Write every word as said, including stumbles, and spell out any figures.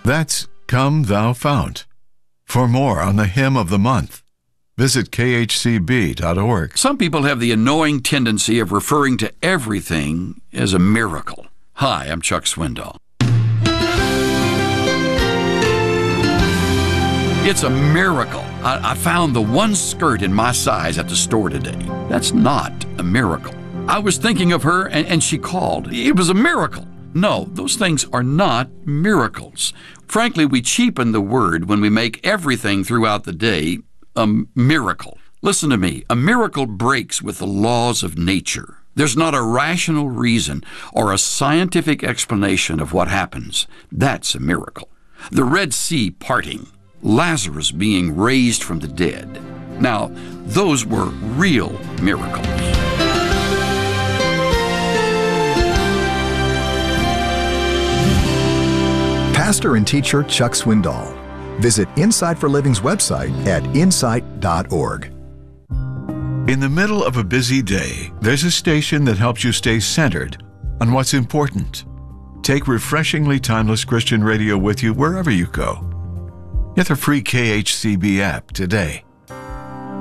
That's Come Thou Fount. For more on the hymn of the month, visit k h c b dot org. Some people have the annoying tendency of referring to everything as a miracle. Hi, I'm Chuck Swindoll. It's a miracle. I, I found the one skirt in my size at the store today. That's not a miracle. I was thinking of her and, and she called. It was a miracle. No, those things are not miracles. Frankly, we cheapen the word when we make everything throughout the day a miracle. Listen to me. A miracle breaks with the laws of nature. There's not a rational reason or a scientific explanation of what happens. That's a miracle. The Red Sea parting, Lazarus being raised from the dead. Now, those were real miracles. Pastor and teacher Chuck Swindoll. Visit Insight for Living's website at insight dot org. In the middle of a busy day, there's a station that helps you stay centered on what's important. Take refreshingly timeless Christian radio with you wherever you go. Get the free K H C B app today.